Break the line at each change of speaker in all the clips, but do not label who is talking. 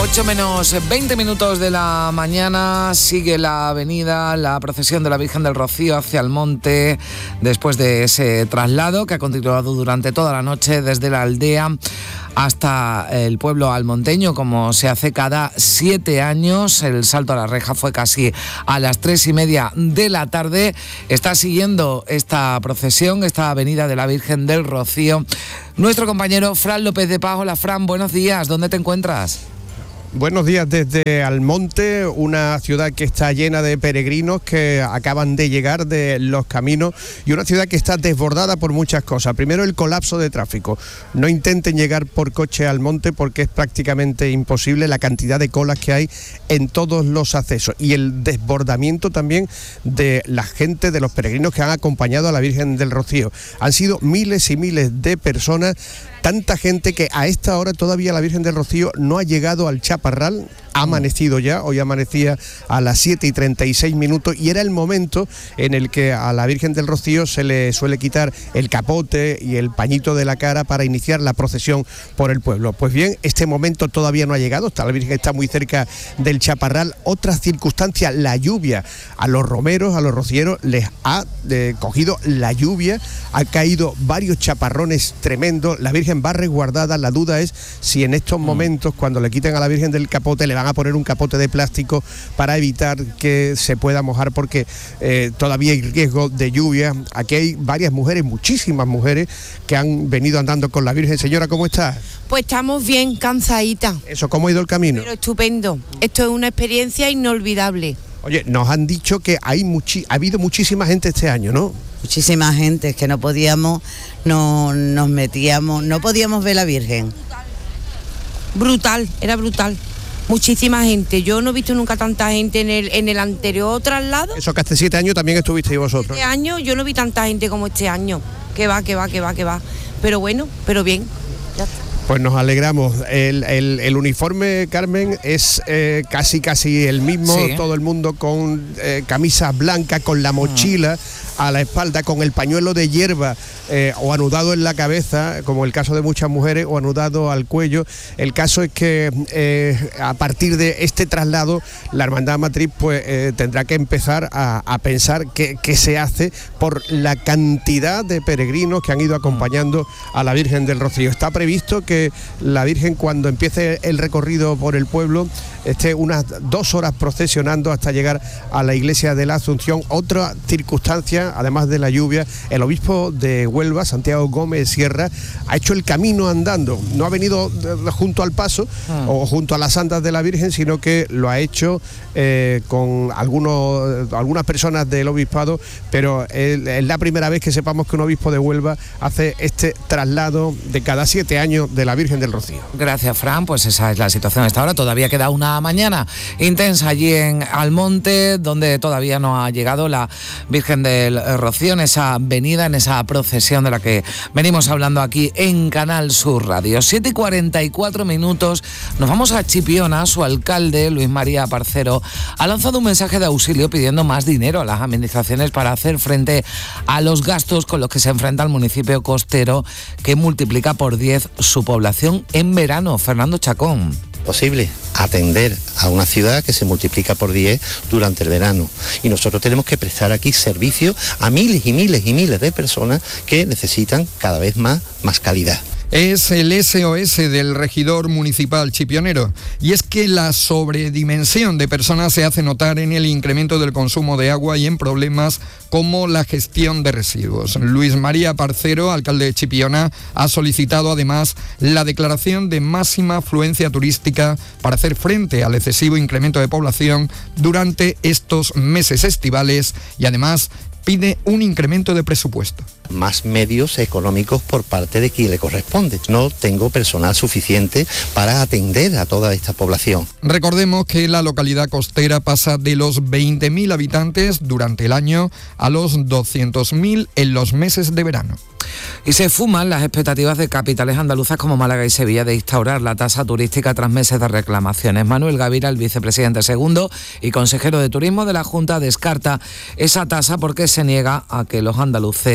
8 menos 20 minutos de la mañana, sigue la avenida, la procesión de la Virgen del Rocío hacia el monte, después de ese traslado que ha continuado durante toda la noche desde la aldea hasta el pueblo almonteño, como se hace cada 7 años. El salto a la reja fue casi a las 3:30 de la tarde. Está siguiendo esta procesión, esta avenida de la Virgen del Rocío, nuestro compañero Fran López de Paz. Hola Fran, buenos días, ¿dónde te encuentras?
Buenos días desde Almonte, una ciudad que está llena de peregrinos que acaban de llegar de los caminos y una ciudad que está desbordada por muchas cosas. Primero, el colapso de tráfico. No intenten llegar por coche a Almonte porque es prácticamente imposible la cantidad de colas que hay en todos los accesos. Y el desbordamiento también de la gente, de los peregrinos que han acompañado a la Virgen del Rocío. Han sido miles y miles de personas. Tanta gente que a esta hora todavía la Virgen del Rocío no ha llegado al Chaparral. Ha amanecido ya, hoy amanecía a las 7:36 y era el momento en el que a la Virgen del Rocío se le suele quitar el capote y el pañito de la cara para iniciar la procesión por el pueblo. Pues bien, este momento todavía no ha llegado, la Virgen está muy cerca del Chaparral. Otra circunstancia, la lluvia. A los romeros, a los rocieros les ha cogido la lluvia, ha caído varios chaparrones tremendos. La Virgen va resguardada, la duda es si en estos momentos, cuando le quiten a la Virgen del capote, le van a poner un capote de plástico para evitar que se pueda mojar, porque todavía hay riesgo de lluvia. Aquí hay varias mujeres, muchísimas mujeres que han venido andando con la Virgen. Señora, ¿cómo está?
Pues estamos bien, cansadita.
¿Eso cómo ha ido el camino?
Pero estupendo, esto es una experiencia inolvidable.
Oye, nos han dicho que ha habido muchísima gente este año, ¿no?
Muchísima gente, es que no podíamos, no nos metíamos, no podíamos ver la Virgen.
Brutal, era brutal. Muchísima gente. Yo no he visto nunca tanta gente en el anterior traslado.
Eso que hace 7 años también estuvisteis vosotros.
Este año yo no vi tanta gente como este año. Que va. Pero bueno, pero bien. Ya está.
Pues nos alegramos. El uniforme, Carmen, es casi el mismo. Sí. Todo el mundo con camisa blanca, con la mochila a la espalda, con el pañuelo de hierba o anudado en la cabeza, como el caso de muchas mujeres, o anudado al cuello. El caso es que a partir de este traslado, la Hermandad Matriz pues tendrá que empezar a pensar qué se hace por la cantidad de peregrinos que han ido acompañando a la Virgen del Rocío. Está previsto que la Virgen, cuando empiece el recorrido por el pueblo, esté unas 2 horas procesionando hasta llegar a la iglesia de la Asunción. Otra circunstancia, además de la lluvia, el obispo de Huelva, Santiago Gómez Sierra, ha hecho el camino andando. No ha venido junto al paso o junto a las andas de la Virgen, sino que lo ha hecho con algunas personas del obispado, pero es la primera vez que sepamos que un obispo de Huelva hace este traslado de cada 7 años de la Virgen del Rocío.
Gracias, Fran. Pues esa es la situación hasta ahora. Todavía queda una mañana intensa allí en Almonte, donde todavía no ha llegado la Virgen del Rocío, en esa avenida, en esa procesión de la que venimos hablando aquí en Canal Sur Radio. 7:44. Nos vamos a Chipiona. Su alcalde, Luis María Parcero, ha lanzado un mensaje de auxilio pidiendo más dinero a las administraciones para hacer frente a los gastos con los que se enfrenta el municipio costero, que multiplica por 10 su población en verano. Fernando Chacón.
Posible atender a una ciudad que se multiplica por 10 durante el verano, y nosotros tenemos que prestar aquí servicio a miles y miles y miles de personas que necesitan cada vez más calidad.
Es el SOS del regidor municipal chipionero, y es que la sobredimensión de personas se hace notar en el incremento del consumo de agua y en problemas como la gestión de residuos. Luis María Parcero, alcalde de Chipiona, ha solicitado además la declaración de máxima afluencia turística para hacer frente al excesivo incremento de población durante estos meses estivales, y además pide un incremento de presupuesto.
Más medios económicos por parte de quien le corresponde. No tengo personal suficiente para atender a toda esta población.
Recordemos que la localidad costera pasa de los 20.000 habitantes durante el año a los 200.000 en los meses de verano.
Y se fuman las expectativas de capitales andaluzas como Málaga y Sevilla de instaurar la tasa turística tras meses de reclamaciones. Manuel Gavira, el vicepresidente segundo y consejero de Turismo de la Junta, descarta esa tasa porque se niega a que los andaluces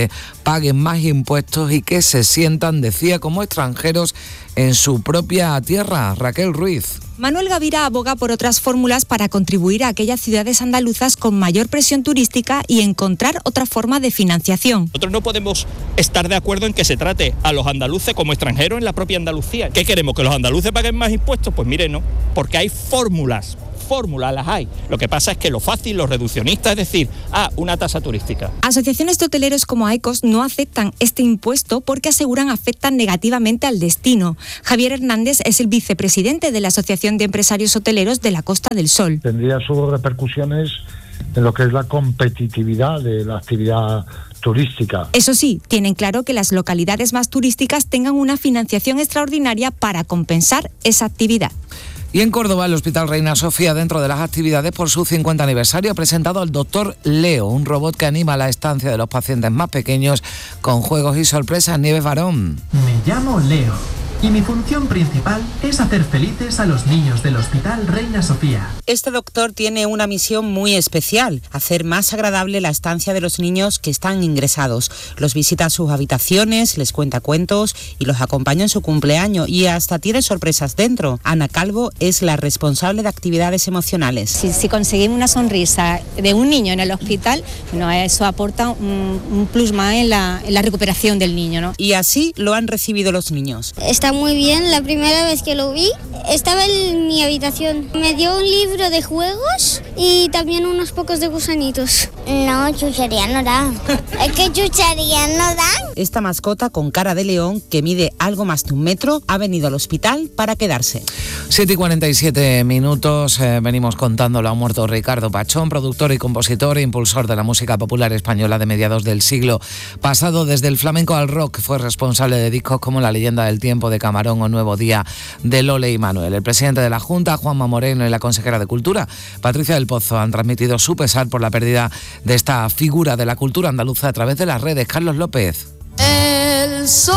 paguen más impuestos y que se sientan, decía, como extranjeros en su propia tierra. Raquel Ruiz.
Manuel Gavira aboga por otras fórmulas para contribuir a aquellas ciudades andaluzas con mayor presión turística y encontrar otra forma de financiación.
Nosotros no podemos estar de acuerdo en que se trate a los andaluces como extranjeros en la propia Andalucía. ¿Qué queremos? ¿Que los andaluces paguen más impuestos? Pues mire, no, porque hay fórmulas las hay. Lo que pasa es que lo fácil, lo reduccionista, es decir, una tasa turística.
Asociaciones de hoteleros como AECOS no aceptan este impuesto porque aseguran afectan negativamente al destino. Javier Hernández es el vicepresidente de la Asociación de Empresarios Hoteleros de la Costa del Sol.
Tendría sus repercusiones en lo que es la competitividad de la actividad turística.
Eso sí, tienen claro que las localidades más turísticas tengan una financiación extraordinaria para compensar esa actividad.
Y en Córdoba, el Hospital Reina Sofía, dentro de las actividades por su 50 aniversario, ha presentado al Dr. Leo, un robot que anima la estancia de los pacientes más pequeños con juegos y sorpresas. Nieves Barón.
Me llamo Leo y mi función principal es hacer felices a los niños del Hospital Reina Sofía.
Este doctor tiene una misión muy especial, hacer más agradable la estancia de los niños que están ingresados. Los visita a sus habitaciones, les cuenta cuentos y los acompaña en su cumpleaños y hasta tiene sorpresas dentro. Ana Calvo es la responsable de actividades emocionales.
Si conseguimos una sonrisa de un niño en el hospital, bueno, eso aporta un plus más en la recuperación del niño, ¿no?
Y así lo han recibido los niños.
Está muy bien, la primera vez que lo vi estaba en mi habitación. Me dio un libro de juegos y también unos pocos de gusanitos.
No, chuchería no da. Es que chuchería no da.
Esta mascota con cara de león, que mide algo más de 1 metro, ha venido al hospital para quedarse.
7:47, venimos contándolo. Ha muerto Ricardo Pachón, productor y compositor e impulsor de la música popular española de mediados del siglo pasado. Desde el flamenco al rock fue responsable de discos como La leyenda del tiempo de Camarón o Nuevo día de Lole y Manuel. El presidente de la Junta, Juanma Moreno, y la consejera de Cultura, Patricia del Pozo, han transmitido su pesar por la pérdida de esta figura de la cultura andaluza a través de las redes. Carlos López.
El sol,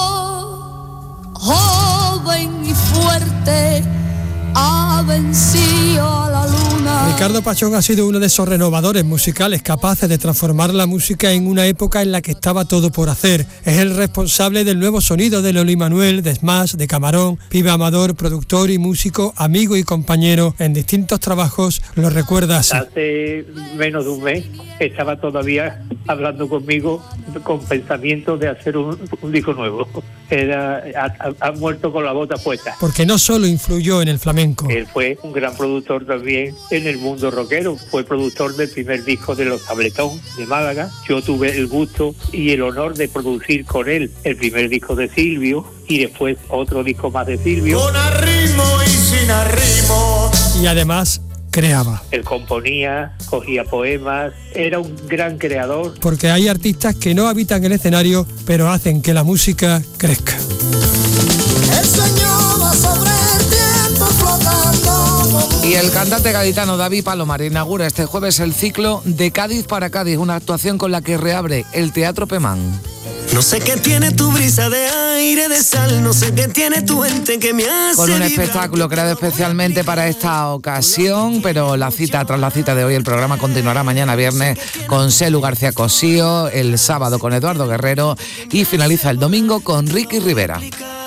joven y fuerte, ha vencido a la luna.
Ricardo Pachón ha sido uno de esos renovadores musicales capaces de transformar la música en una época en la que estaba todo por hacer. Es el responsable del nuevo sonido de Lole y Manuel, de Smash, de Camarón, pibe amador, productor y músico, amigo y compañero en distintos trabajos. Lo recuerda así.
Hace menos de un mes estaba todavía hablando conmigo con pensamientos de hacer un disco nuevo. Ha muerto con la bota puesta.
Porque no solo influyó en el flamenco.
Él fue un gran productor también en el mundo rockero. Fue productor del primer disco de Los Tabletón de Málaga. Yo tuve el gusto y el honor de producir con él el primer disco de Silvio y después otro disco más de Silvio.
Con arritmo y sin arritmo.
Y además creaba.
Él componía, cogía poemas, era un gran creador.
Porque hay artistas que no habitan el escenario, pero hacen que la música crezca.
El sueño va sobre el tiempo flotando.
Y el cantante gaditano David Palomar inaugura este jueves el ciclo De Cádiz para Cádiz, una actuación con la que reabre el Teatro Pemán.
No sé qué tiene tu brisa de aire de sal, no sé qué tiene tu ente que me hace.
Con un espectáculo creado especialmente para esta ocasión, pero tras la cita de hoy, el programa continuará mañana viernes con Selu García Cosío, el sábado con Eduardo Guerrero y finaliza el domingo con Ricky Rivera.